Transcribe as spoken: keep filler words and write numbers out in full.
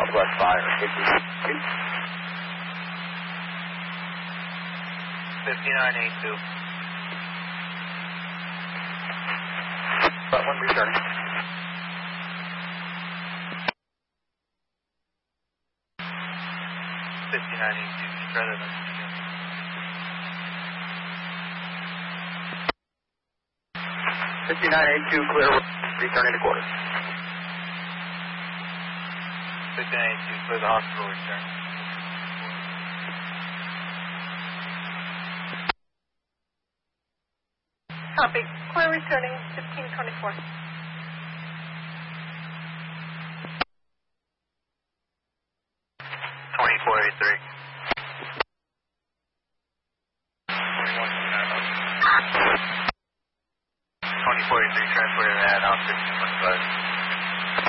Southwest Fire. fifty-nine eighty-two. But one returning. fifty-nine eighty-two, try that again. fifty-nine eighty-two, clear, returning to quarters. fifty-nine eighty-two, clear the hospital, return. Copy. Clear returning, fifteen twenty-four. twenty-four eighty-three.